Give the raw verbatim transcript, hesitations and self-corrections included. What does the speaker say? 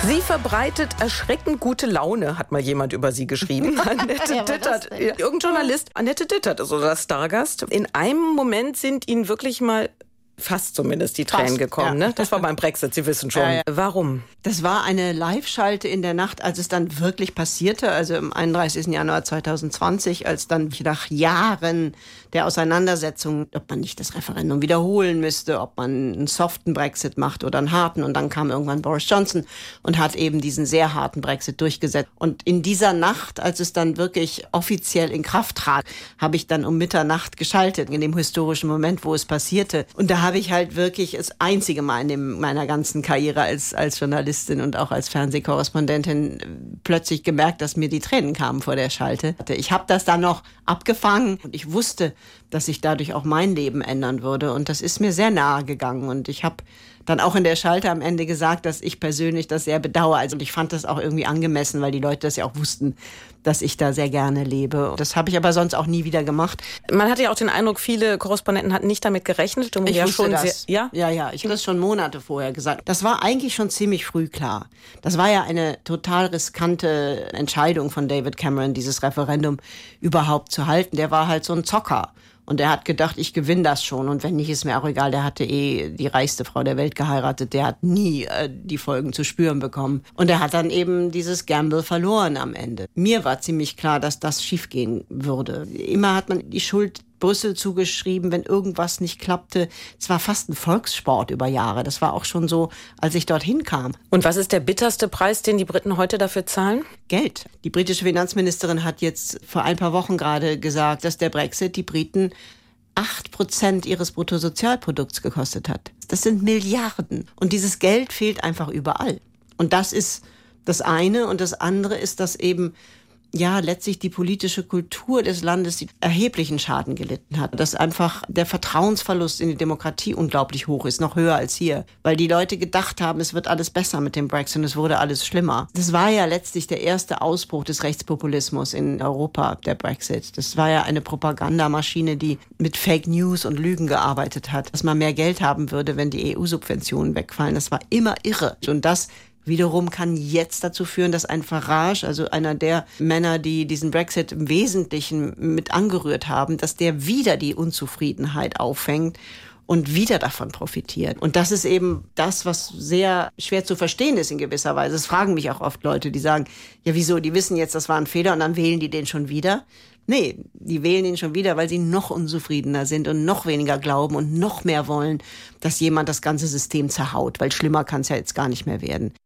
Sie verbreitet erschreckend gute Laune, hat mal jemand über sie geschrieben. Annette Ja, Dittert, irgendein Journalist. Annette Dittert ist unser Stargast. In einem Moment sind Ihnen wirklich mal fast zumindest die Tränen Fast, gekommen. ja. Ne? Das war beim Brexit, Sie wissen schon. Ja, ja. Warum? Das war eine Live-Schalte in der Nacht, als es dann wirklich passierte, also am einunddreißigsten Januar zweitausendzwanzig, als dann nach Jahren der Auseinandersetzung, ob man nicht das Referendum wiederholen müsste, ob man einen soften Brexit macht oder einen harten. Und dann kam irgendwann Boris Johnson und hat eben diesen sehr harten Brexit durchgesetzt. Und in dieser Nacht, als es dann wirklich offiziell in Kraft trat, habe ich dann um Mitternacht geschaltet, in dem historischen Moment, wo es passierte. Und da habe ich halt wirklich das einzige Mal in dem, meiner ganzen Karriere als, als Journalistin und auch als Fernsehkorrespondentin plötzlich gemerkt, dass mir die Tränen kamen vor der Schalte. Ich habe das dann noch abgefangen und ich wusste, dass sich dadurch auch mein Leben ändern würde. Und das ist mir sehr nahe gegangen. Und ich habe dann auch in der Schalte am Ende gesagt, dass ich persönlich das sehr bedauere. Also ich fand das auch irgendwie angemessen, weil die Leute das ja auch wussten, dass ich da sehr gerne lebe. Das habe ich aber sonst auch nie wieder gemacht. Man hatte ja auch den Eindruck, viele Korrespondenten hatten nicht damit gerechnet. Und Ich ja wusste schon das. Sehr, ja? ja, ja. Ich habe das schon Monate vorher gesagt. Das war eigentlich schon ziemlich früh klar. Das war ja eine total riskante Entscheidung von David Cameron, dieses Referendum überhaupt zu halten. Der war halt so ein Zocker. Und er hat gedacht, ich gewinne das schon. Und wenn nicht, ist mir auch egal. Der hatte eh die reichste Frau der Welt geheiratet. Der hat nie äh, die Folgen zu spüren bekommen. Und er hat dann eben dieses Gamble verloren am Ende. Mir war ziemlich klar, dass das schiefgehen würde. Immer hat man die Schuld Brüssel zugeschrieben, wenn irgendwas nicht klappte. Es war fast ein Volkssport über Jahre. Das war auch schon so, als ich dorthin kam. Und was ist der bitterste Preis, den die Briten heute dafür zahlen? Geld. Die britische Finanzministerin hat jetzt vor ein paar Wochen gerade gesagt, dass der Brexit die Briten acht Prozent ihres Bruttosozialprodukts gekostet hat. Das sind Milliarden. Und dieses Geld fehlt einfach überall. Und das ist das eine. Und das andere ist, dass eben ja, letztlich die politische Kultur des Landes die erheblichen Schaden gelitten hat. Dass einfach der Vertrauensverlust in die Demokratie unglaublich hoch ist, noch höher als hier. Weil die Leute gedacht haben, es wird alles besser mit dem Brexit und es wurde alles schlimmer. Das war ja letztlich der erste Ausbruch des Rechtspopulismus in Europa, der Brexit. Das war ja eine Propagandamaschine, die mit Fake News und Lügen gearbeitet hat. Dass man mehr Geld haben würde, wenn die E U-Subventionen wegfallen. Das war immer irre. Und das wiederum kann jetzt dazu führen, dass ein Farage, also einer der Männer, die diesen Brexit im Wesentlichen mit angerührt haben, dass der wieder die Unzufriedenheit auffängt und wieder davon profitiert. Und das ist eben das, was sehr schwer zu verstehen ist in gewisser Weise. Es fragen mich auch oft Leute, die sagen, ja wieso, die wissen jetzt, das war ein Fehler und dann wählen die den schon wieder. Nee, die wählen ihn schon wieder, weil sie noch unzufriedener sind und noch weniger glauben und noch mehr wollen, dass jemand das ganze System zerhaut, weil schlimmer kann es ja jetzt gar nicht mehr werden.